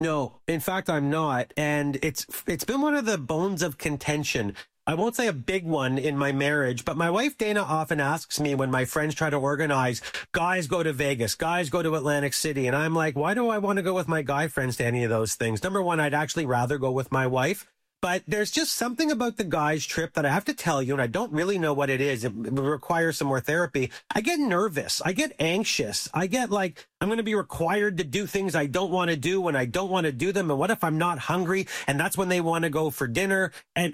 No, in fact, I'm not. And it's been one of the bones of contention. I won't say a big one in my marriage, but my wife Dana often asks me when my friends try to organize, guys go to Vegas, guys go to Atlantic City. And I'm like, why do I want to go with my guy friends to any of those things? Number one, I'd actually rather go with my wife. But there's just something about the guys' trip that I have to tell you, and I don't really know what it is. It requires some more therapy. I get nervous. I get anxious. I get like, I'm going to be required to do things I don't want to do when I don't want to do them. And what if I'm not hungry? And that's when they want to go for dinner. And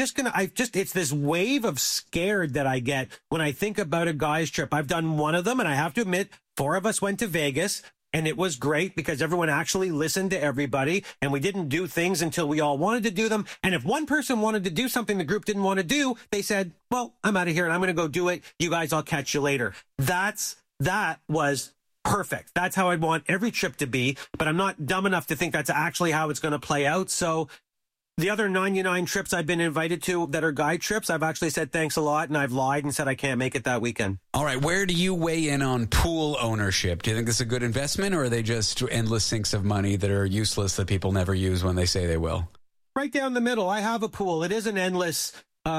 it's this wave of scared that I get when I think about a guy's trip. I've done one of them, and I have to admit, 4 of us went to Vegas. And it was great because everyone actually listened to everybody, and we didn't do things until we all wanted to do them. And if one person wanted to do something the group didn't want to do, they said, well, I'm out of here and I'm going to go do it. You guys, I'll catch you later. That was perfect. That's how I'd want every trip to be, but I'm not dumb enough to think that's actually how it's going to play out. So the other 99 trips I've been invited to that are guy trips, I've actually said thanks a lot, and I've lied and said I can't make it that weekend. All right, where do you weigh in on pool ownership? Do you think this is a good investment, or are they just endless sinks of money that are useless that people never use when they say they will? Right down the middle. I have a pool. It is an endless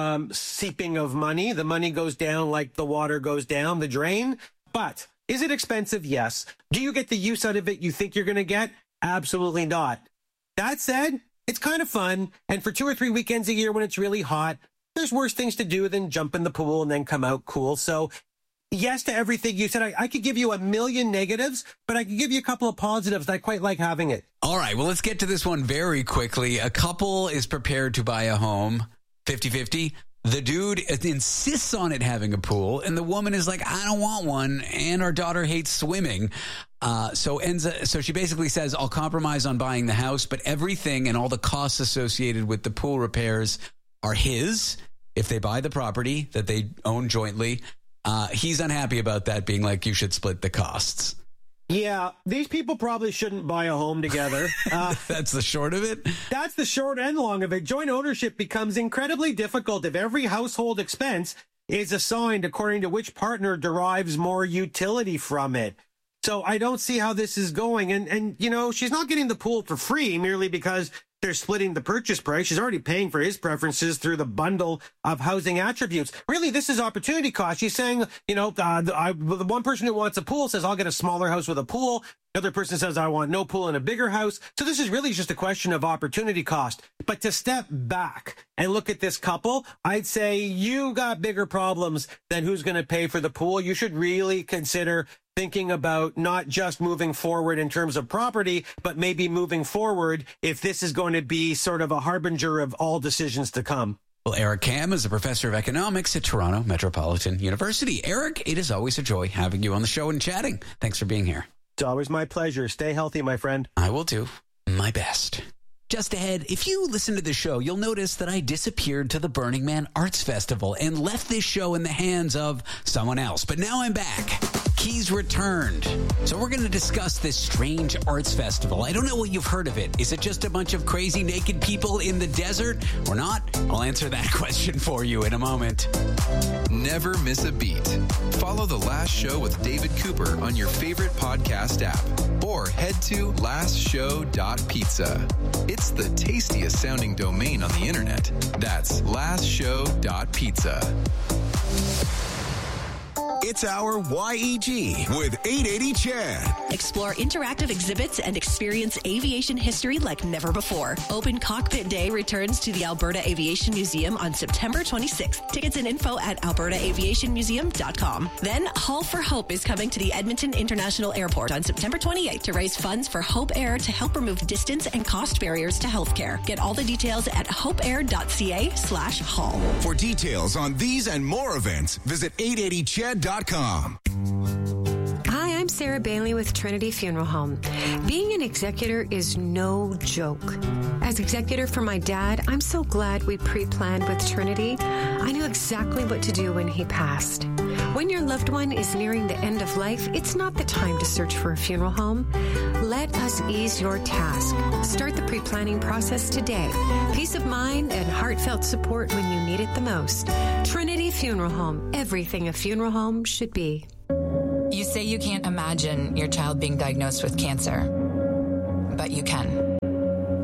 seeping of money. The money goes down like the water goes down the drain. But is it expensive? Yes. Do you get the use out of it you think you're going to get? Absolutely not. That said, it's kind of fun, and for 2 or 3 weekends a year when it's really hot, there's worse things to do than jump in the pool and then come out cool. So yes to everything you said. I could give you a million negatives, but I could give you a couple of positives. I quite like having it. All right, well, let's get to this one very quickly. A couple is prepared to buy a home, 50-50. The dude insists on it having a pool, and the woman is like, I don't want one, and our daughter hates swimming. So she basically says, I'll compromise on buying the house, but everything and all the costs associated with the pool repairs are his if they buy the property that they own jointly. He's unhappy about that, being like, you should split the costs. Yeah, these people probably shouldn't buy a home together. That's the short of it? That's the short and long of it. Joint ownership becomes incredibly difficult if every household expense is assigned according to which partner derives more utility from it. So I don't see how this is going. And you know, she's not getting the pool for free merely because they're splitting the purchase price. She's already paying for his preferences through the bundle of housing attributes. Really, this is opportunity cost. She's saying, you know, the one person who wants a pool says, I'll get a smaller house with a pool. The other person says, I want no pool and a bigger house. So this is really just a question of opportunity cost. But to step back and look at this couple, I'd say you got bigger problems than who's going to pay for the pool. You should really consider thinking about not just moving forward in terms of property, but maybe moving forward if this is going to be sort of a harbinger of all decisions to come. Well, Eric Kam is a professor of economics at Toronto Metropolitan University. Eric, it is always a joy having you on the show and chatting. Thanks for being here. It's always my pleasure. Stay healthy, my friend. I will do my best. Just ahead, if you listen to the show, you'll notice that I disappeared to the Burning Man Arts Festival and left this show in the hands of someone else. But now I'm back. Keys returned. So we're going to discuss this strange arts festival. I don't know what you've heard of it. Is it just a bunch of crazy naked people in the desert or not? I'll answer that question for you in a moment. Never miss a beat. Follow The Last Show with David Cooper on your favorite podcast app or head to lastshow.pizza. It's the tastiest sounding domain on the internet. That's lastshow.pizza. It's our YEG with 880 Chad. Explore interactive exhibits and experience aviation history like never before. Open Cockpit Day returns to the Alberta Aviation Museum on September 26th. Tickets and info at albertaaviationmuseum.com. Then Haul for Hope is coming to the Edmonton International Airport on September 28th to raise funds for Hope Air to help remove distance and cost barriers to healthcare. Get all the details at hopeair.ca/haul. For details on these and more events, visit 880chad.com. Hi, I'm Sarah Bailey with Trinity Funeral Home. Being an executor is no joke. As executor for my dad, I'm so glad we pre-planned with Trinity. I knew exactly what to do when he passed. When your loved one is nearing the end of life, it's not the time to search for a funeral home. Let us ease your task. Start the pre-planning process today. Peace of mind and heartfelt support when you need it the most. Trinity Funeral Home. Everything a funeral home should be. You say you can't imagine your child being diagnosed with cancer, but you can.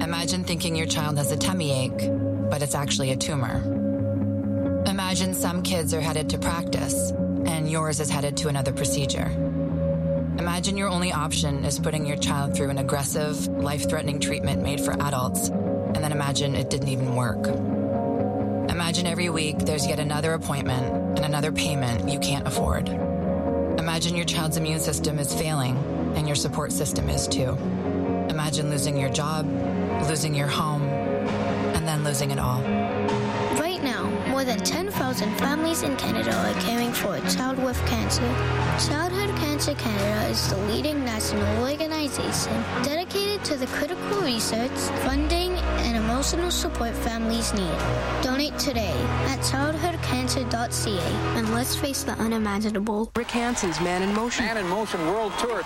Imagine thinking your child has a tummy ache, but it's actually a tumor. Imagine some kids are headed to practice, and yours is headed to another procedure. Imagine your only option is putting your child through an aggressive, life-threatening treatment made for adults, and then imagine it didn't even work. Imagine every week there's yet another appointment and another payment you can't afford. Imagine your child's immune system is failing, and your support system is too. Imagine losing your job, losing your home, and then losing it all. Right now, more than 10,000 families in Canada are caring for a child with cancer. Childhood Cancer Canada is the leading national organization dedicated to the critical research, funding, and emotional support families need. Donate today at childhoodcancer.ca and let's face the unimaginable. Rick Hansen's Man in Motion. Man in Motion World Tour.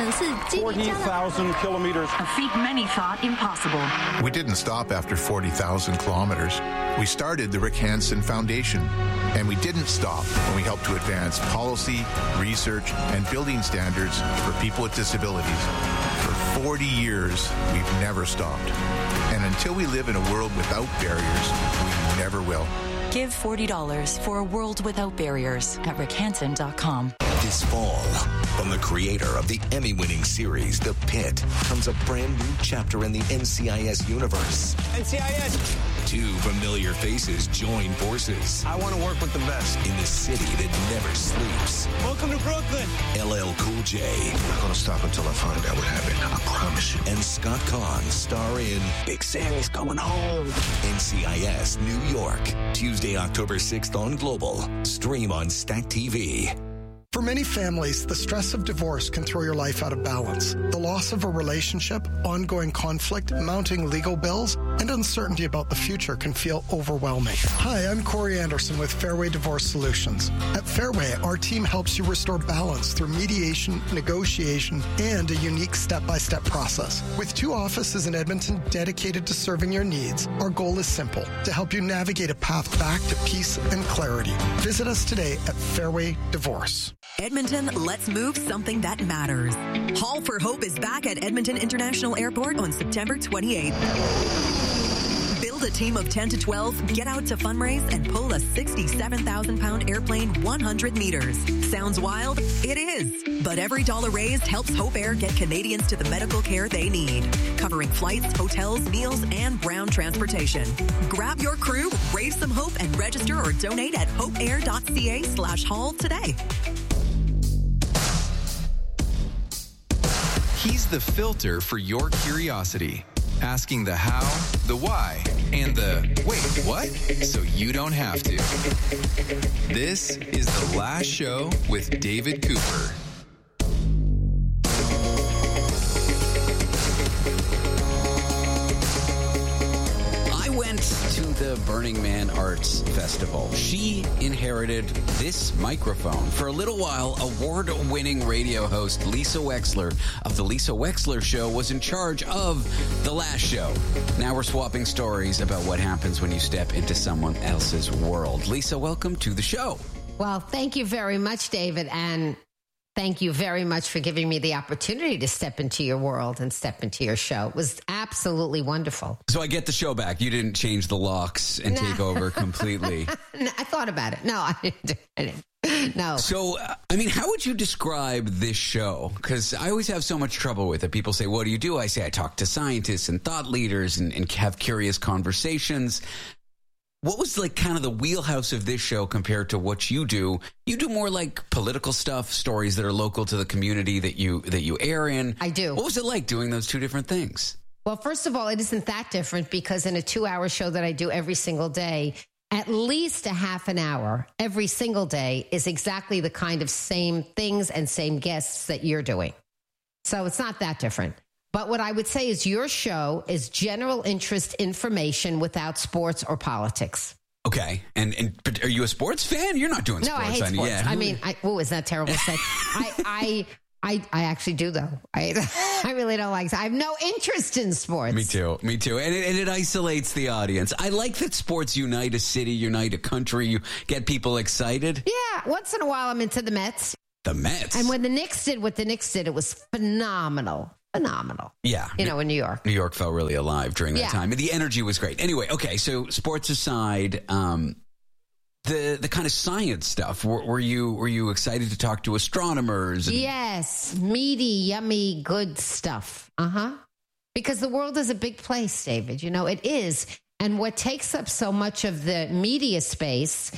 40,000 kilometers. A feat many thought impossible. We didn't stop after 40,000 kilometers. We started the Rick Hansen Foundation, and we didn't stop when we helped to advance policy, research, and building standards for people with disabilities. For 40 years, we've never stopped. And until we live in a world without barriers, we never will. Give $40 for a world without barriers at rickhansen.com. This fall, from the creator of the Emmy-winning series, The Pit, comes a brand new chapter in the NCIS universe. NCIS! Two familiar faces join forces. I want to work with the best. In the city that never sleeps. Welcome to Brooklyn. LL Cool J. I'm not going to stop until I find out what happened. I promise you. And Scott Conn star in Big Sammy's Coming Home. NCIS New York. Tuesday, October 6th on Global. Stream on Stack TV. For many families, the stress of divorce can throw your life out of balance. The loss of a relationship, ongoing conflict, mounting legal bills, and uncertainty about the future can feel overwhelming. Hi, I'm Corey Anderson with Fairway Divorce Solutions. At Fairway, our team helps you restore balance through mediation, negotiation, and a unique step-by-step process. With 2 offices in Edmonton dedicated to serving your needs, our goal is simple, to help you navigate a path back to peace and clarity. Visit us today at Fairway Divorce. Edmonton, let's move something that matters. Haul for Hope is back at Edmonton International Airport on September 28th. Build a team of 10 to 12, get out to fundraise, and pull a 67,000-pound airplane 100 meters. Sounds wild? It is. But every dollar raised helps Hope Air get Canadians to the medical care they need, covering flights, hotels, meals, and ground transportation. Grab your crew, raise some hope, and register or donate at hopeair.ca/haul today. He's the filter for your curiosity, asking the how, the why, and the wait, what? So you don't have to. This is The Last Show with David Cooper. To the Burning Man Arts Festival. She inherited this microphone. For a little while, award-winning radio host Lisa Wexler of The Lisa Wexler Show was in charge of The Last Show. Now we're swapping stories about what happens when you step into someone else's world. Lisa, welcome to the show. Well, thank you very much, David, and thank you very much for giving me the opportunity to step into your world and step into your show. It was absolutely wonderful. So I get the show back. You didn't change the locks and take over completely. No, I thought about it. No, I didn't. No. So, I mean, how would you describe this show? Because I always have so much trouble with it. People say, what do? I say I talk to scientists and thought leaders and have curious conversations. What was like kind of the wheelhouse of this show compared to what you do? You do more like political stuff, stories that are local to the community that you air in. I do. What was it like doing those two different things? Well, first of all, it isn't that different because in a 2-hour show that I do every single day, at least a half an hour every single day is exactly the kind of same things and same guests that you're doing. So it's not that different. But what I would say is your show is general interest information without sports or politics. Okay. And are you a sports fan? You're not doing sports. No, I hate sports. Yeah. I mean, is that terrible to say? I actually do, though. I really don't like it. I have no interest in sports. Me too. And it isolates the audience. I like that sports unite a city, unite a country. You get people excited. Yeah. Once in a while, I'm into the Mets. The Mets. And when the Knicks did what the Knicks did, it was phenomenal. phenomenal. Yeah. In New York. New York felt really alive during that time. And the energy was great. Anyway, okay, so sports aside, the kind of science stuff, were you excited to talk to astronomers? Yes, meaty, yummy, good stuff. Because the world is a big place, David. It is. And what takes up so much of the media space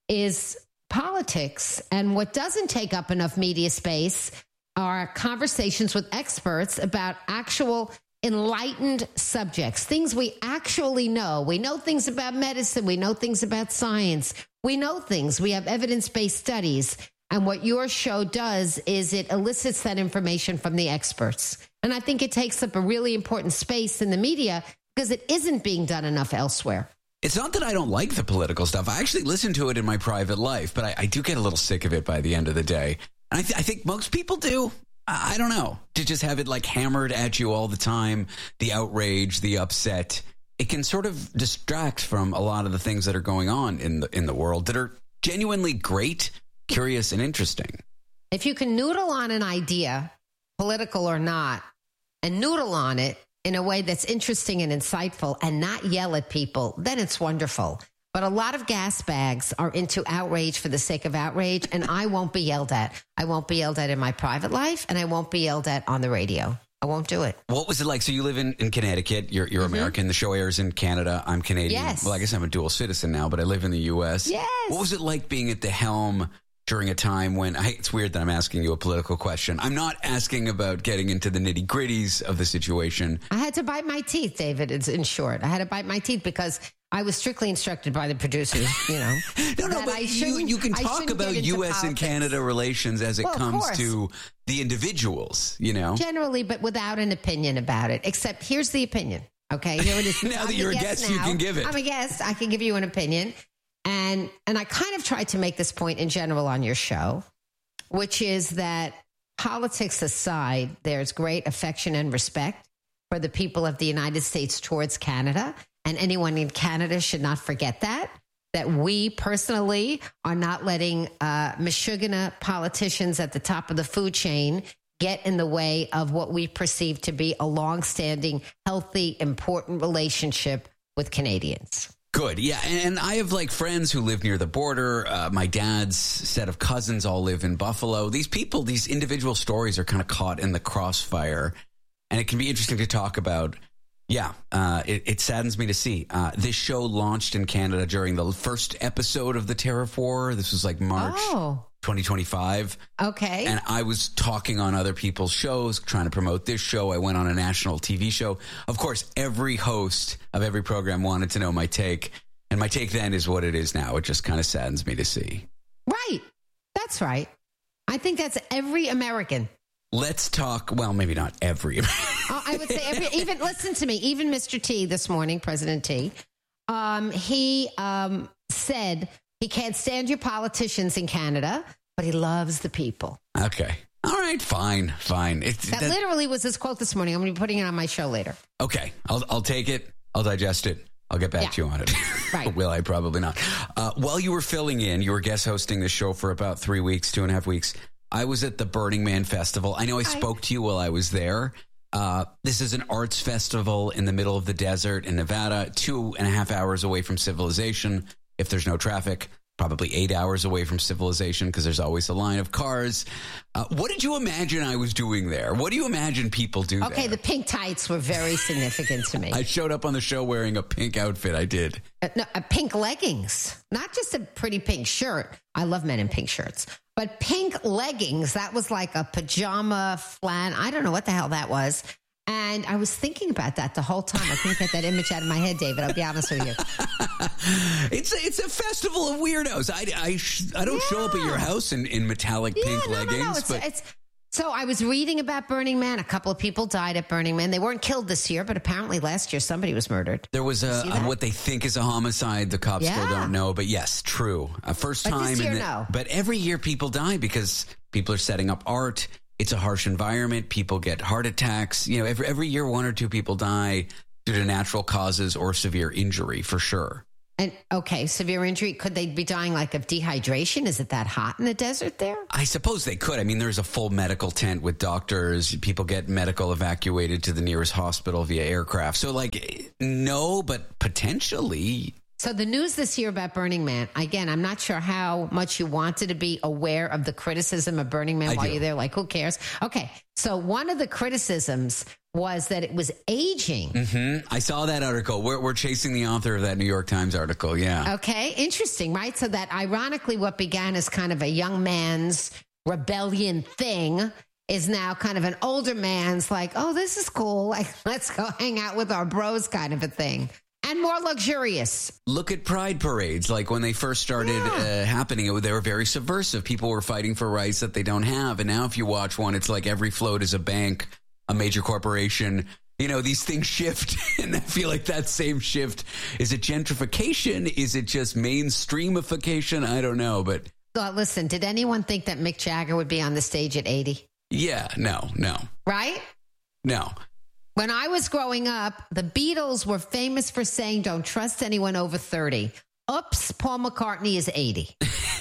is politics. And what doesn't take up enough media space are conversations with experts about actual enlightened subjects, things we actually know. We know things about medicine. We know things about science. We know things. We have evidence-based studies. And what your show does is it elicits that information from the experts. And I think it takes up a really important space in the media because it isn't being done enough elsewhere. It's not that I don't like the political stuff. I actually listen to it in my private life, but I do get a little sick of it by the end of the day. And I think most people do. I don't know. To just have it like hammered at you all the time, the outrage, the upset, it can sort of distract from a lot of the things that are going on in the world that are genuinely great, curious, and interesting. If you can noodle on an idea, political or not, and noodle on it in a way that's interesting and insightful and not yell at people, then it's wonderful. But a lot of gas bags are into outrage for the sake of outrage, and I won't be yelled at. I won't be yelled at in my private life, and I won't be yelled at on the radio. I won't do it. What was it like? So you live in Connecticut. You're American. The show airs in Canada. I'm Canadian. Yes. Well, I guess I'm a dual citizen now, but I live in the U.S. Yes. What was it like being at the helm during a time when, it's weird that I'm asking you a political question. I'm not asking about getting into the nitty gritties of the situation. I had to bite my teeth, David, in short. I had to bite my teeth because I was strictly instructed by the producers, No, but you can talk about U.S. and Canada relations as it comes to the individuals, Generally, but without an opinion about it, except here's the opinion. Okay, here it is. Now that you're a guest, you can give it. I'm a guest. I can give you an opinion. And I kind of tried to make this point in general on your show, which is that politics aside, there's great affection and respect for the people of the United States towards Canada. And anyone in Canada should not forget that we personally are not letting Michigana politicians at the top of the food chain get in the way of what we perceive to be a longstanding, healthy, important relationship with Canadians. Good. Yeah. And I have friends who live near the border. My dad's set of cousins all live in Buffalo. These people, these individual stories are kind of caught in the crossfire. And it can be interesting to talk about. Yeah. It saddens me to see. This show launched in Canada during the first episode of the Tariff War. This was March 2025. Okay. And I was talking on other people's shows, trying to promote this show. I went on a national TV show. Of course, every host of every program wanted to know my take. And my take then is what it is now. It just kind of saddens me to see. Right. That's right. I think that's every American. Let's talk. Well, maybe not every. I would say even listen to me. Even Mr. T this morning, President T, he said he can't stand your politicians in Canada, but he loves the people. Okay. All right. Fine. That literally was his quote this morning. I'm going to be putting it on my show later. Okay. I'll take it. I'll digest it. I'll get back to you on it. Right. Will I? Probably not. While you were filling in, you were guest hosting the show for about 3 weeks, 2.5 weeks. I was at the Burning Man Festival. I know I spoke to you while I was there. This is an arts festival in the middle of the desert in Nevada, 2.5 hours away from civilization. If there's no traffic, probably 8 hours away from civilization because there's always a line of cars. What did you imagine I was doing there? What do you imagine people do there? Okay, the pink tights were very significant to me. I showed up on the show wearing a pink outfit. I did. Pink leggings, not just a pretty pink shirt. I love men in pink shirts. But pink leggings, that was like a pajama flan. I don't know what the hell that was. And I was thinking about that the whole time. I couldn't get that image out of my head, David. I'll be honest with you. It's a festival of weirdos. I don't show up at your house in metallic pink leggings. No. So I was reading about Burning Man. A couple of people died at Burning Man. They weren't killed this year, but apparently last year somebody was murdered. There was what they think is a homicide. The cops still don't know. But yes, true. First time. But this year, no. But every year people die because people are setting up art. It's a harsh environment. People get heart attacks. Every year 1 or 2 people die due to natural causes or severe injury, for sure. And okay, severe injury. Could they be dying like of dehydration? Is it that hot in the desert there? I suppose they could. I mean, there's a full medical tent with doctors. People get medical evacuated to the nearest hospital via aircraft. So like, no, but potentially. So the news this year about Burning Man, again, I'm not sure how much you wanted to be aware of the criticism of Burning Man while you're there. Like, who cares? Okay. So one of the criticisms was that it was aging. Mm-hmm. I saw that article. We're chasing the author of that New York Times article. Yeah. Okay. Interesting, right? So that ironically what began as kind of a young man's rebellion thing is now kind of an older man's like, oh, this is cool. Like, let's go hang out with our bros kind of a thing. And more luxurious. Look at pride parades. Like when they first started happening, they were very subversive. People were fighting for rights that they don't have. And now if you watch one, it's like every float is a bank, a major corporation. You know, these things shift. And I feel like that same shift. Is it gentrification? Is it just mainstreamification? I don't know. But listen, did anyone think that Mick Jagger would be on the stage at 80? Yeah, no. Right? No. When I was growing up, the Beatles were famous for saying, don't trust anyone over 30. Oops, Paul McCartney is 80.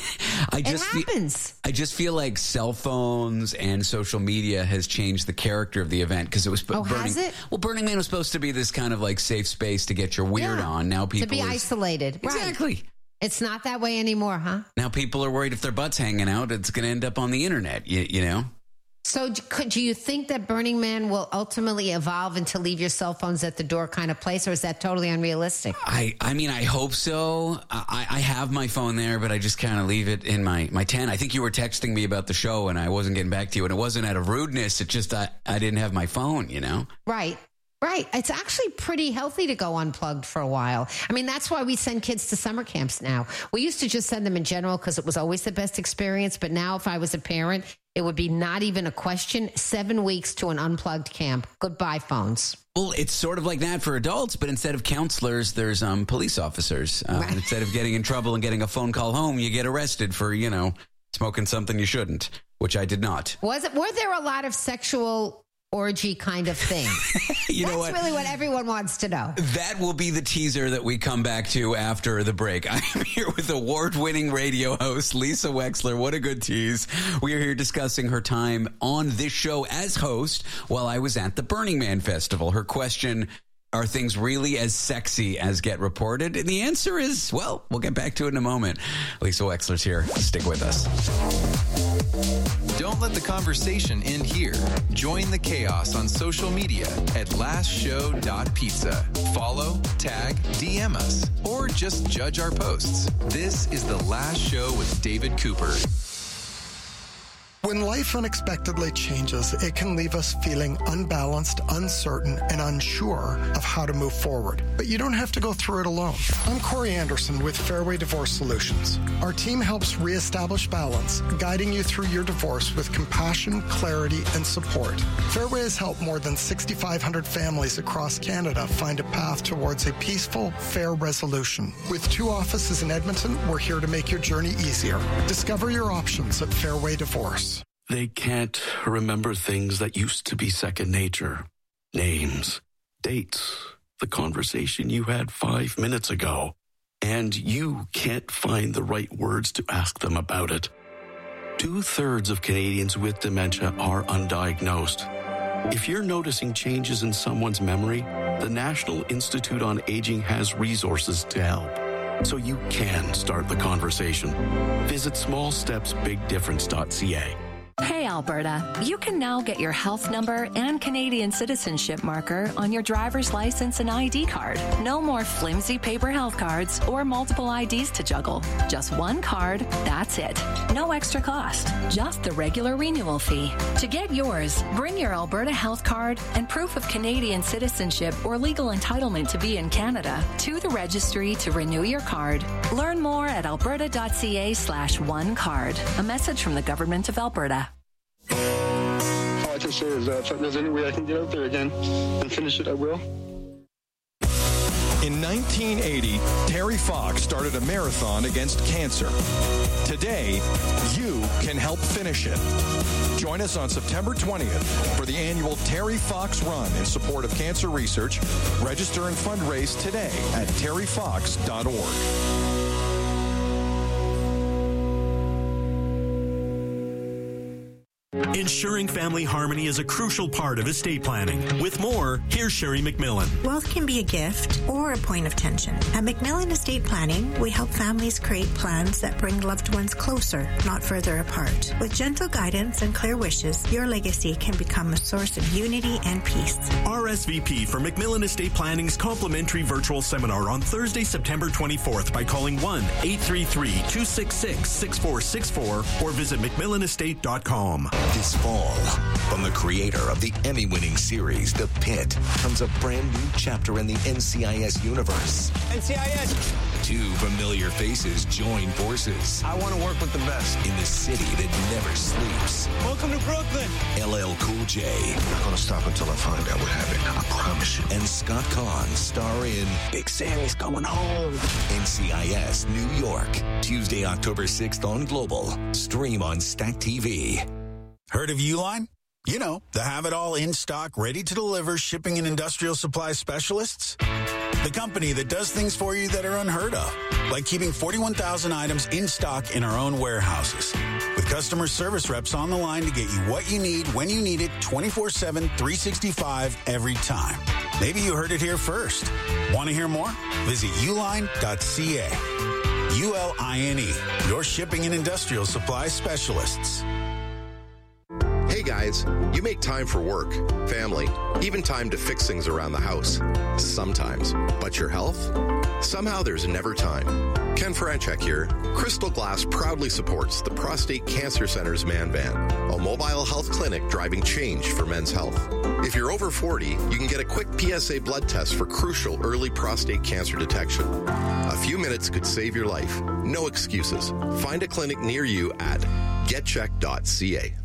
It happens. I just feel like cell phones and social media has changed the character of the event because it was has it? Well, Burning Man was supposed to be this kind of like safe space to get your weird on. Now people to be isolated. Exactly. Right. It's not that way anymore, huh? Now people are worried if their butt's hanging out, it's going to end up on the internet, you know? So do you think that Burning Man will ultimately evolve into leave your cell phones at the door kind of place, or is that totally unrealistic? I mean, I hope so. I have my phone there, but I just kind of leave it in my tent. I think you were texting me about the show, and I wasn't getting back to you, and it wasn't out of rudeness. It's just I didn't have my phone, you know? Right. It's actually pretty healthy to go unplugged for a while. I mean, that's why we send kids to summer camps now. We used to just send them in general because it was always the best experience. But now if I was a parent, it would be not even a question. 7 weeks to an unplugged camp. Goodbye, phones. Well, it's sort of like that for adults, but instead of counselors, there's police officers. Right. Instead of getting in trouble and getting a phone call home, you get arrested for, smoking something you shouldn't, which I did not. Were there a lot of sexual orgy kind of thing? That's really what everyone wants to know. That will be the teaser that we come back to after the break. I'm here with award-winning radio host Lisa Wexler. What a good tease. We are here discussing her time on this show as host while I was at the Burning Man Festival. Her question, are things really as sexy as get reported? And the answer is, well, we'll get back to it in a moment. Lisa Wexler's here. Stick with us. Don't let the conversation end here. Join the chaos on social media at lastshow.pizza. Follow, tag, DM us, or just judge our posts. This is The Last Show with David Cooper. When life unexpectedly changes, it can leave us feeling unbalanced, uncertain, and unsure of how to move forward. But you don't have to go through it alone. I'm Corey Anderson with Fairway Divorce Solutions. Our team helps reestablish balance, guiding you through your divorce with compassion, clarity, and support. Fairway has helped more than 6,500 families across Canada find a path towards a peaceful, fair resolution. With 2 offices in Edmonton, we're here to make your journey easier. Discover your options at Fairway Divorce. They can't remember things that used to be second nature. Names, dates, the conversation you had 5 minutes ago. And you can't find the right words to ask them about it. 2/3 of Canadians with dementia are undiagnosed. If you're noticing changes in someone's memory, the National Institute on Aging has resources to help. So you can start the conversation. Visit smallstepsbigdifference.ca. Hey Alberta, you can now get your health number and Canadian citizenship marker on your driver's license and ID card. No more flimsy paper health cards or multiple IDs to juggle. Just one card, that's it. No extra cost, just the regular renewal fee. To get yours, bring your Alberta health card and proof of Canadian citizenship or legal entitlement to be in Canada to the registry to renew your card. Learn more at alberta.ca/onecard. A message from the Government of Alberta. All I can say is that if there's any way I can get out there again and finish it, I will. In 1980, Terry Fox started a marathon against cancer. Today, you can help finish it. Join us on September 20th for the annual Terry Fox Run in support of cancer research. Register and fundraise today at terryfox.org. Ensuring family harmony is a crucial part of estate planning. With more, here's Sherry McMillan. Wealth can be a gift or a point of tension. At McMillan Estate Planning, we help families create plans that bring loved ones closer, not further apart. With gentle guidance and clear wishes, your legacy can become a source of unity and peace. RSVP for McMillan Estate Planning's complimentary virtual seminar on Thursday, September 24th by calling 1-833-266-6464 or visit McMillanestate.com. This fall, from the creator of the Emmy-winning series, The Pit, comes a brand new chapter in the NCIS universe. NCIS! Two familiar faces join forces. I want to work with the best. In the city that never sleeps. Welcome to Brooklyn. LL Cool J. I'm not going to stop until I find out what happened. I promise you. And Scott Kahn star in Big Sammy's Coming Home. NCIS New York. Tuesday, October 6th on Global. Stream on Stack TV. Heard of Uline? You know, the have-it-all in-stock, ready-to-deliver shipping and industrial supply specialists. The company that does things for you that are unheard of, like keeping 41,000 items in stock in our own warehouses. With customer service reps on the line to get you what you need, when you need it, 24/7, 365, every time. Maybe you heard it here first. Want to hear more? Visit uline.ca. ULINE, your shipping and industrial supply specialists. Hey guys, you make time for work, family, even time to fix things around the house. Sometimes. But your health? Somehow there's never time. Ken Franchek here. Crystal Glass proudly supports the Prostate Cancer Center's Man Van, a mobile health clinic driving change for men's health. If you're over 40, you can get a quick PSA blood test for crucial early prostate cancer detection. A few minutes could save your life. No excuses. Find a clinic near you at getcheck.ca.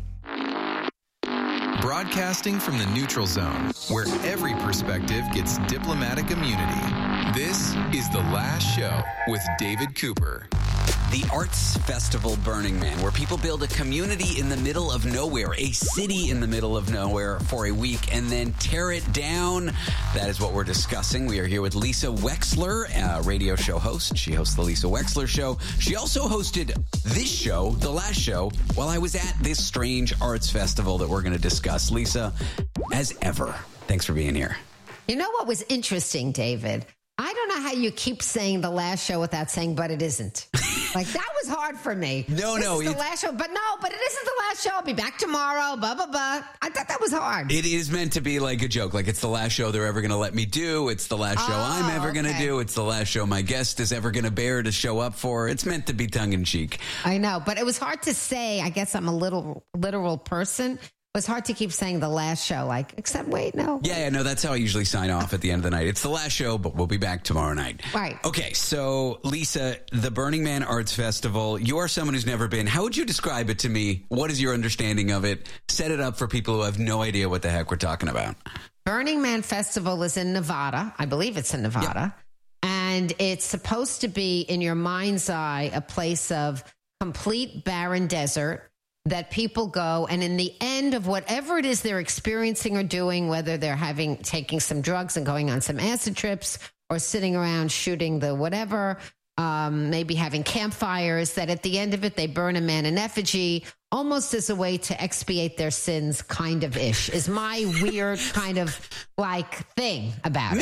Broadcasting from the neutral zone, where every perspective gets diplomatic immunity. This is The Last Show with David Cooper. The Arts Festival Burning Man, where people build a community in the middle of nowhere, a city in the middle of nowhere for a week, and then tear it down. That is what we're discussing. We are here with Lisa Wexler, a radio show host. She hosts the Lisa Wexler Show. She also hosted this show, The Last Show, while I was at this strange arts festival that we're going to discuss. Lisa, as ever, thanks for being here. You know what was interesting, David? I don't know how you keep saying The Last Show without saying, but it isn't. Like, that was hard for me. No. This is the last show. But it isn't the last show. I'll be back tomorrow, blah, blah, blah. I thought that was hard. It is meant to be like a joke. Like, it's the last show they're ever going to let me do. It's the last show I'm ever going to do. It's the last show my guest is ever going to bear to show up for. It's meant to be tongue-in-cheek. I know, but it was hard to say. I guess I'm a literal person. It was hard to keep saying The Last Show, like, except wait, no. Yeah, no, that's how I usually sign off at the end of the night. It's the last show, but we'll be back tomorrow night. Right. Okay, so, Lisa, the Burning Man Arts Festival, you are someone who's never been. How would you describe it to me? What is your understanding of it? Set it up for people who have no idea what the heck we're talking about. Burning Man Festival is in Nevada. I believe it's in Nevada. Yep. And it's supposed to be, in your mind's eye, a place of complete barren desert that people go, and in the end of whatever it is they're experiencing or doing, whether they're taking some drugs and going on some acid trips or sitting around shooting the whatever, maybe having campfires, that at the end of it, they burn a man in effigy, almost as a way to expiate their sins, kind of ish, is my weird kind of like thing about it.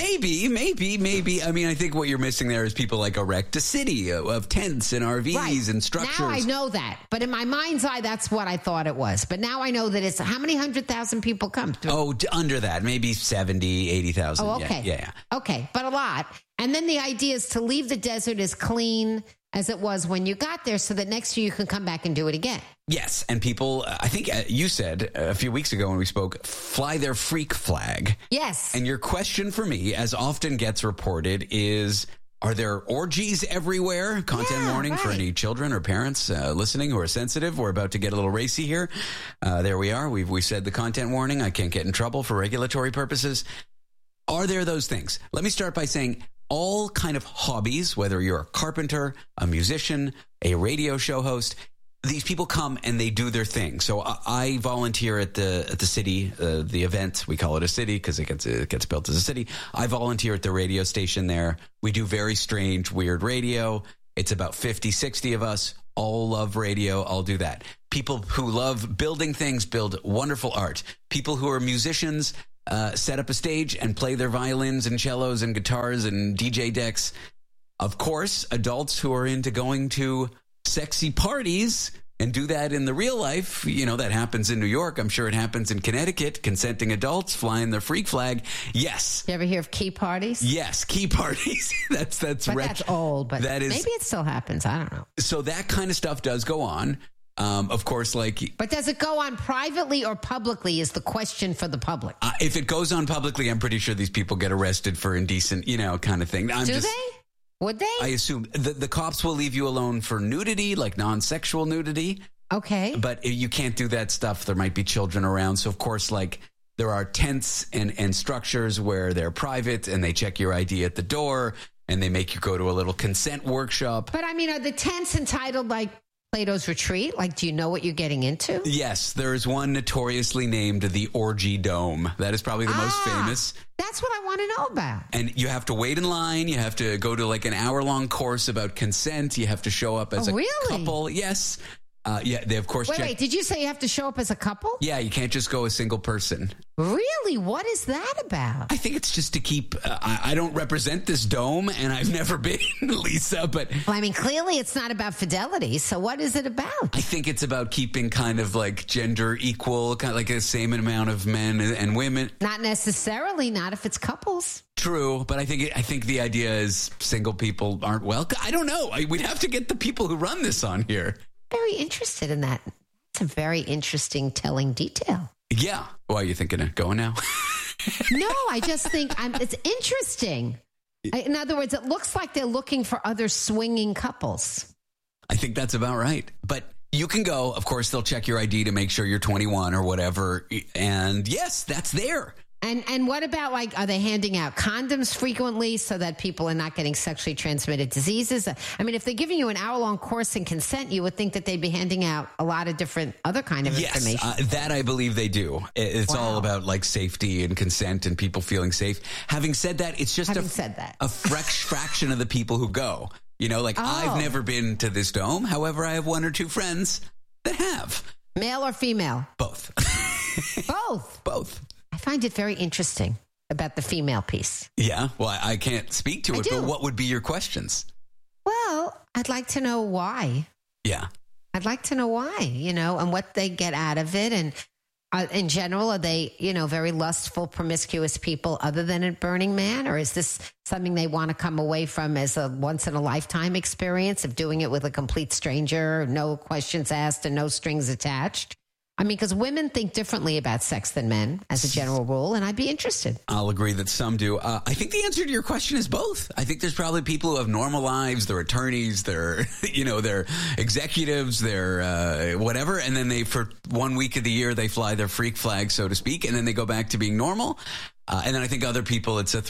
Maybe. I mean, I think what you're missing there is people like erect a city of tents and RVs and structures. Now I know that. But in my mind's eye, that's what I thought it was. But now I know that it's how many 100,000 people come through? Oh, under that. Maybe 70, 80,000. Oh, okay. Yeah. Okay, but a lot. And then the idea is to leave the desert as clean as it was when you got there so that next year you can come back and do it again. Yes, and people, I think you said a few weeks ago when we spoke, fly their freak flag. Yes. And your question for me, as often gets reported, is, are there orgies everywhere? Content warning for any children or parents listening who are sensitive. We're about to get a little racy here. There we are. We said the content warning. I can't get in trouble for regulatory purposes. Are there those things? Let me start by saying all kind of hobbies, whether you're a carpenter, a musician, a radio show host, these people come and they do their thing. So I volunteer at the city, the event. We call it a city because it gets built as a city. I volunteer at the radio station there. We do very strange, weird radio. It's about 50, 60 of us. All love radio. I'll do that. People who love building things build wonderful art. People who are musicians set up a stage and play their violins and cellos and guitars and DJ decks. Of course, adults who are into going to sexy parties and do that in the real life. You know, that happens in New York. I'm sure it happens in Connecticut. Consenting adults flying their freak flag. Yes. You ever hear of key parties? Yes, key parties. That's old, but that is, maybe it still happens. I don't know. So that kind of stuff does go on. Of course, But does it go on privately or publicly is the question for the public. If it goes on publicly, I'm pretty sure these people get arrested for indecent, kind of thing. Do they? Would they? I assume the cops will leave you alone for nudity, like non-sexual nudity. Okay. But you can't do that stuff. There might be children around. So, of course, there are tents and structures where they're private and they check your ID at the door and they make you go to a little consent workshop. But, are the tents entitled, Plato's Retreat? Do you know what you're getting into? Yes. There is one notoriously named the Orgy Dome. That is probably the most famous. That's what I want to know about. And you have to wait in line. You have to go to an hour-long course about consent. You have to show up as a couple. Yes. They of course check. Wait, did you say you have to show up as a couple? Yeah, you can't just go a single person. Really? What is that about? I think it's just to keep, I don't represent this dome and I've never been, Lisa, but. Well, clearly it's not about fidelity. So what is it about? I think it's about keeping kind of gender equal, kind of the same amount of men and women. Not necessarily, not if it's couples. True, but I think the idea is single people aren't welcome. I don't know. We'd have to get the people who run this on here. Very interested in that. It's a very interesting telling detail. Yeah. Why are you thinking of going now? No, I just think it's interesting. In other words, it looks like they're looking for other swinging couples. I think that's about right. But you can go. Of course, they'll check your ID to make sure you're 21 or whatever. And yes, that's there. And what about, are they handing out condoms frequently so that people are not getting sexually transmitted diseases? If they're giving you an hour-long course in consent, you would think that they'd be handing out a lot of different other kind of information. Yes, that I believe they do. It's all about safety and consent and people feeling safe. Having said that, it's just a fraction of the people who go. I've never been to this dome. However, I have one or two friends that have. Male or female? Both. Both? Both. I find it very interesting about the female piece. Yeah? Well, I can't speak to it, but what would be your questions? Well, I'd like to know why. Yeah. I'd like to know why, and what they get out of it. And in general, are they, very lustful, promiscuous people other than at Burning Man? Or is this something they want to come away from as a once-in-a-lifetime experience of doing it with a complete stranger, no questions asked and no strings attached? Because women think differently about sex than men as a general rule, and I'd be interested. I'll agree that some do. I think the answer to your question is both. I think there's probably people who have normal lives, they're attorneys, they're, they're executives, they're whatever, and then for 1 week of the year, they fly their freak flag, so to speak, and then they go back to being normal. And then I think other people, it's a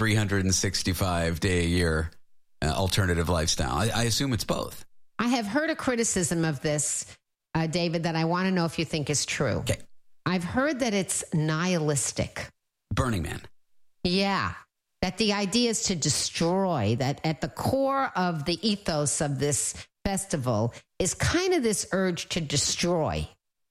365-day-a-year alternative lifestyle. I assume it's both. I have heard a criticism of this, David, that I want to know if you think is true. Okay. I've heard that it's nihilistic. Burning Man. Yeah. That the idea is to destroy, that at the core of the ethos of this festival is kind of this urge to destroy.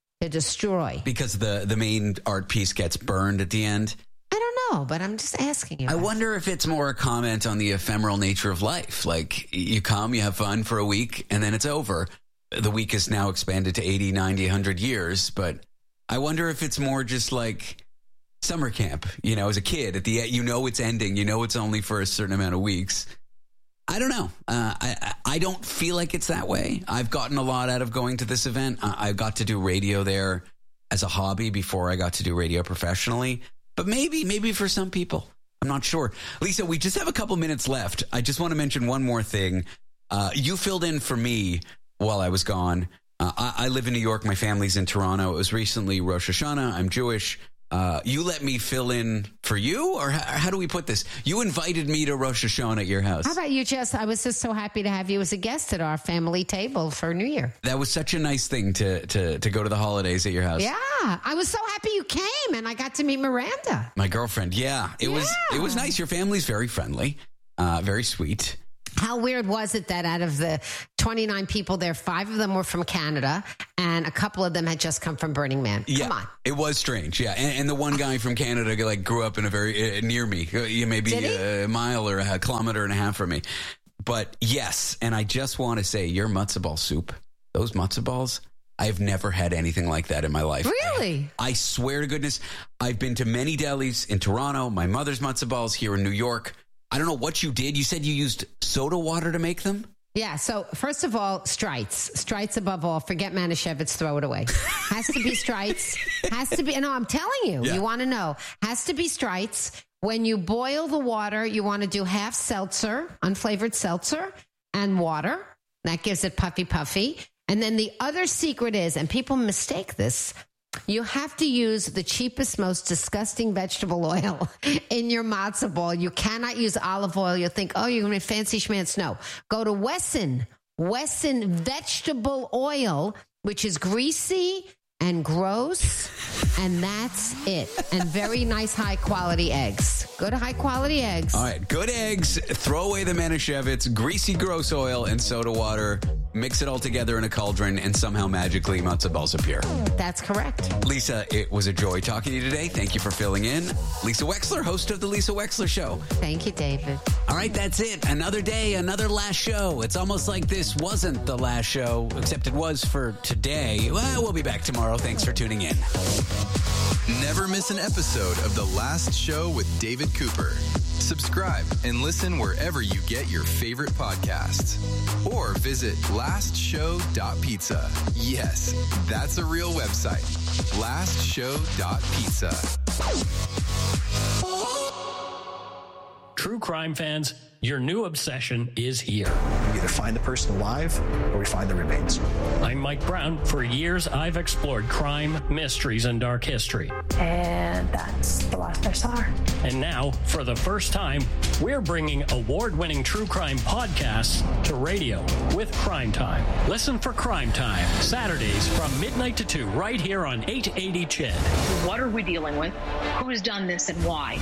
Because the main art piece gets burned at the end? I don't know, but I'm just asking you. I wonder if it's more a comment on the ephemeral nature of life. You come, you have fun for a week, and then it's over. The week is now expanded to 80, 90, 100 years, but I wonder if it's more just summer camp, as a kid. At the end, it's ending. It's only for a certain amount of weeks. I don't know. I don't feel like it's that way. I've gotten a lot out of going to this event. I got to do radio there as a hobby before I got to do radio professionally. But maybe for some people. I'm not sure. Lisa, we just have a couple minutes left. I just want to mention one more thing. You filled in for me while I was gone. I live in New York. My family's in Toronto. It was recently Rosh Hashanah. I'm Jewish. you let me fill in for you, or how do we put this? You invited me to Rosh Hashanah at your house. How about you, Jess? I was just so happy to have you as a guest at our family table for New Year. That was such a nice thing to go to the holidays at your house. Yeah, I was so happy you came, and I got to meet Miranda, my girlfriend. Yeah, it was nice. Your family's very friendly, very sweet. How weird was it that out of the 29 people there, 5 of them were from Canada and a couple of them had just come from Burning Man? Yeah, come on. It was strange, yeah. And the one guy from Canada grew up in a very near me, maybe a mile or a kilometer and a half from me. But yes, and I just want to say your matzo ball soup, those matzo balls, I've never had anything like that in my life. Really? I swear to goodness, I've been to many delis in Toronto, my mother's matzo balls here in New York. I don't know what you did. You said you used soda water to make them? Yeah. So first of all, Strites. Strites above all. Forget Manischewitz. Throw it away. Has to be Strites. Has to be. No, I'm telling you. Yeah. You want to know. Has to be Strites. When you boil the water, you want to do half seltzer, unflavored seltzer, and water. That gives it puffy. And then the other secret is, and people mistake this, you have to use the cheapest, most disgusting vegetable oil in your matzo ball. You cannot use olive oil. You'll think, oh, you're going to fancy schmance. No. Go to Wesson vegetable oil, which is greasy and gross, and that's it. And very nice high-quality eggs. Go to high-quality eggs. All right, good eggs. Throw away the Manischewitz, greasy, gross oil, and soda water. Mix it all together in a cauldron, and somehow magically matzo balls appear. That's correct. Lisa, it was a joy talking to you today. Thank you for filling in. Lisa Wexler, host of The Lisa Wexler Show. Thank you, David. All right, that's it. Another day, another last show. It's almost like this wasn't the last show, except it was for today. Well, we'll be back tomorrow. Thanks for tuning in. Never miss an episode of The Last Show with David Cooper. Subscribe and listen wherever you get your favorite podcasts. Or visit lastshow.pizza. Yes, that's a real website. Lastshow.pizza. True crime fans, your new obsession is here. We either find the person alive or we find the remains. I'm Mike Brown. For years, I've explored crime, mysteries, and dark history. And that's the last I saw her. And now, for the first time, we're bringing award-winning true crime podcasts to radio with Crime Time. Listen for Crime Time, Saturdays from midnight to 2, right here on 880 CHED. What are we dealing with? Who's done this and why?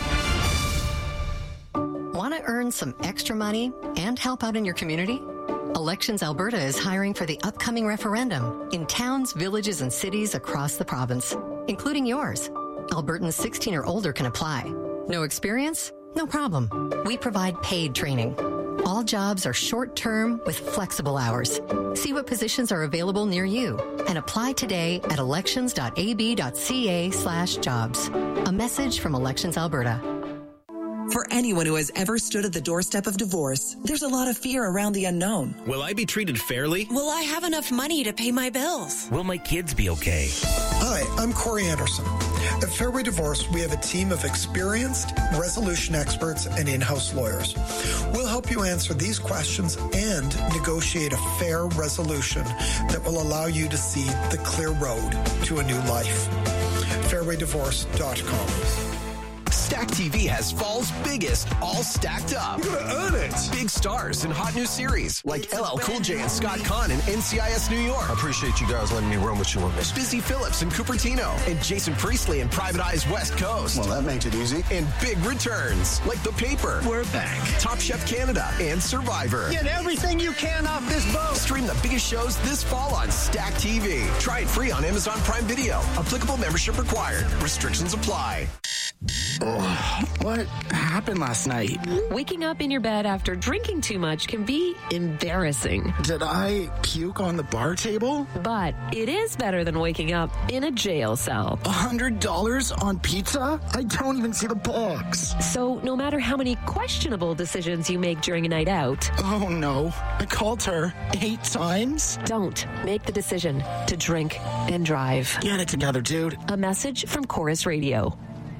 Want to earn some extra money and help out in your community? Elections Alberta is hiring for the upcoming referendum in towns, villages, and cities across the province, including yours. Albertans 16 or older can apply. No experience? No problem. We provide paid training. All jobs are short-term with flexible hours. See what positions are available near you and apply today at elections.ab.ca/jobs. A message from Elections Alberta. For anyone who has ever stood at the doorstep of divorce, there's a lot of fear around the unknown. Will I be treated fairly? Will I have enough money to pay my bills? Will my kids be okay? Hi, I'm Corey Anderson. At Fairway Divorce, we have a team of experienced resolution experts and in-house lawyers. We'll help you answer these questions and negotiate a fair resolution that will allow you to see the clear road to a new life. FairwayDivorce.com. Stack TV has fall's biggest, all stacked up. You're gonna earn it. Big stars in hot new series like LL Cool J and Scott Conn in NCIS New York. I appreciate you guys letting me run with you on this. Busy Phillips and Cupertino, and Jason Priestley in Private Eyes West Coast. Well, that makes it easy. And big returns like The Paper. We're back. Top Chef Canada and Survivor. Get everything you can off this boat. Stream the biggest shows this fall on Stack TV. Try it free on Amazon Prime Video. Applicable membership required. Restrictions apply. What happened last night? Waking up in your bed after drinking too much can be embarrassing. Did I puke on the bar table? But it is better than waking up in a jail cell. $100 on pizza? I don't even see the box. So no matter how many questionable decisions you make during a night out. Oh no, I called her 8 times. Don't make the decision to drink and drive. Get it together, dude. A message from Chorus Radio.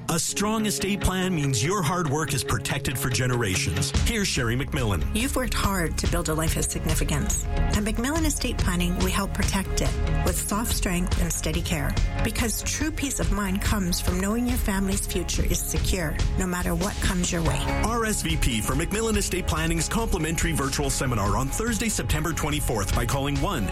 A strong estate plan means your hard work is protected for generations. Here's Sherry McMillan. You've worked hard to build a life of significance. At McMillan Estate Planning, we help protect it with soft strength and steady care. Because true peace of mind comes from knowing your family's future is secure, no matter what comes your way. RSVP for McMillan Estate Planning's complimentary virtual seminar on Thursday, September 24th by calling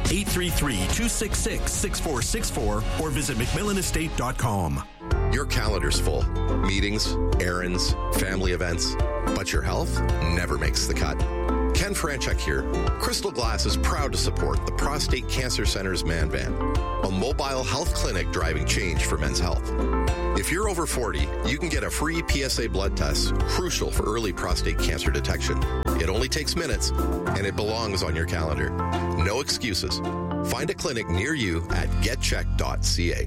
1-833-266-6464 or visit McMillanestate.com. Your calendar's full. Meetings, errands, family events. But your health never makes the cut. Ken Franchuk here. Crystal Glass is proud to support the Prostate Cancer Center's Man Van, a mobile health clinic driving change for men's health. If you're over 40, you can get a free PSA blood test, crucial for early prostate cancer detection. It only takes minutes, and it belongs on your calendar. No excuses. Find a clinic near you at getcheck.ca.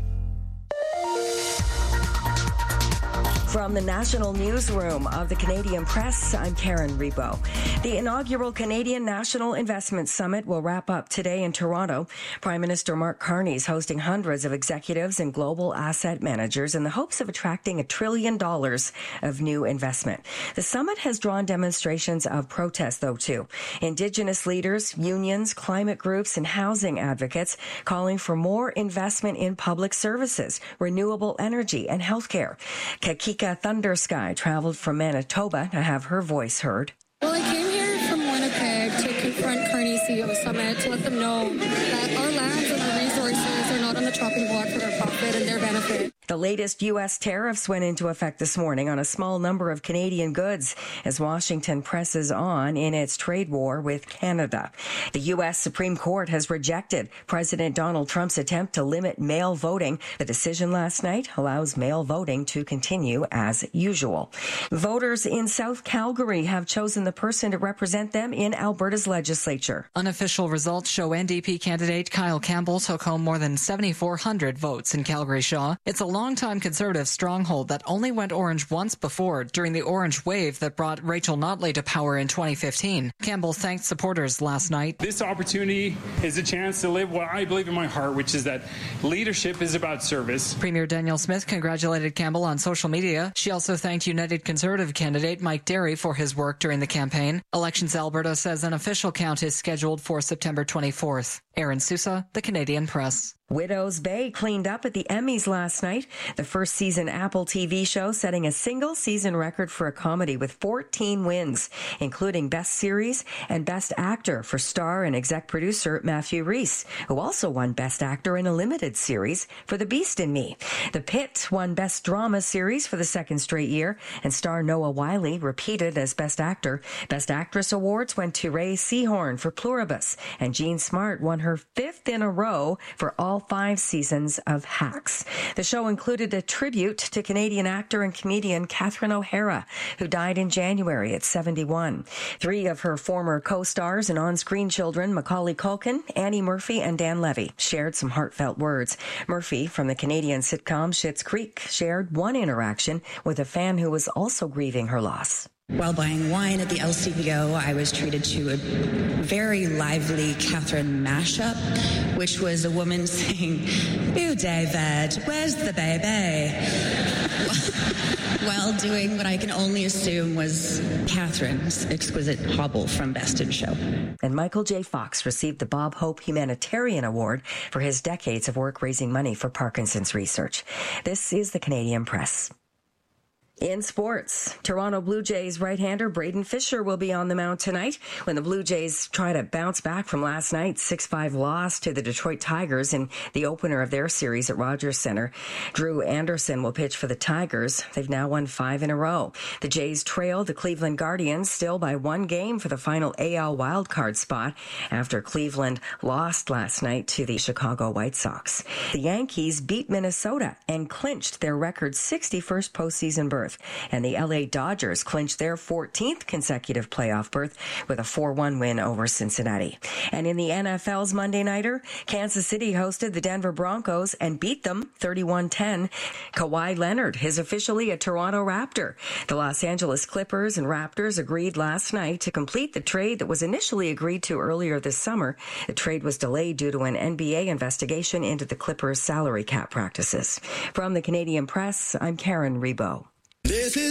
From the National Newsroom of the Canadian Press, I'm Karen Rebo. The inaugural Canadian National Investment Summit will wrap up today in Toronto. Prime Minister Mark Carney is hosting hundreds of executives and global asset managers in the hopes of attracting $1 trillion of new investment. The summit has drawn demonstrations of protest, though, too. Indigenous leaders, unions, climate groups, and housing advocates calling for more investment in public services, renewable energy, and healthcare. Kakika Thundersky traveled from Manitoba to have her voice heard. Well, I came here from Winnipeg to confront Carney's CEO Summit to let them know that our lands and our resources are not on the chopping block for their profit and their benefit. The latest U.S. tariffs went into effect this morning on a small number of Canadian goods as Washington presses on in its trade war with Canada. The U.S. Supreme Court has rejected President Donald Trump's attempt to limit mail voting. The decision last night allows mail voting to continue as usual. Voters in South Calgary have chosen the person to represent them in Alberta's legislature. Unofficial results show NDP candidate Kyle Campbell took home more than 7,400 votes in Calgary-Shaw. It's a longtime Conservative stronghold that only went orange once before during the orange wave that brought Rachel Notley to power in 2015. Campbell thanked supporters last night. This opportunity is a chance to live what I believe in my heart, which is that leadership is about service. Premier Danielle Smith congratulated Campbell on social media. She also thanked United Conservative candidate Mike Derry for his work during the campaign. Elections Alberta says an official count is scheduled for September 24th. Aaron Sousa, The Canadian Press. Widows Bay cleaned up at the Emmys last night. The first season Apple TV show setting a single season record for a comedy with 14 wins, including Best Series and Best Actor for star and exec producer Matthew Rhys, who also won Best Actor in a limited series for The Beast in Me. The Pit won Best Drama Series for the second straight year, and star Noah Wyle repeated as Best Actor. Best Actress awards went to Ray Seahorn for Pluribus, and Jean Smart won her 5th in a row for all 5 seasons of Hacks. The show included a tribute to Canadian actor and comedian Catherine O'Hara, who died in January at 71. 3 of her former co-stars and on-screen children, Macaulay Culkin, Annie Murphy, and Dan Levy, shared some heartfelt words. Murphy, from the Canadian sitcom Schitt's Creek, shared one interaction with a fan who was also grieving her loss. While buying wine at the LCBO, I was treated to a very lively Catherine mashup, which was a woman saying, "Ew, David, where's the baby?" while doing what I can only assume was Catherine's exquisite hobble from Best in Show. And Michael J. Fox received the Bob Hope Humanitarian Award for his decades of work raising money for Parkinson's research. This is the Canadian Press. In sports, Toronto Blue Jays right-hander Braden Fisher will be on the mound tonight when the Blue Jays try to bounce back from last night's 6-5 loss to the Detroit Tigers in the opener of their series at Rogers Centre. Drew Anderson will pitch for the Tigers. They've now won 5 in a row. The Jays trail the Cleveland Guardians still by 1 game for the final AL wildcard spot after Cleveland lost last night to the Chicago White Sox. The Yankees beat Minnesota and clinched their record 61st postseason berth. berth. And the LA Dodgers clinched their 14th consecutive playoff berth with a 4-1 win over Cincinnati. And in the NFL's Monday Nighter, Kansas City hosted the Denver Broncos and beat them 31-10. Kawhi Leonard is officially a Toronto Raptor. The Los Angeles Clippers and Raptors agreed last night to complete the trade that was initially agreed to earlier this summer. The trade was delayed due to an NBA investigation into the Clippers' salary cap practices. From the Canadian Press, I'm Karen Rebo.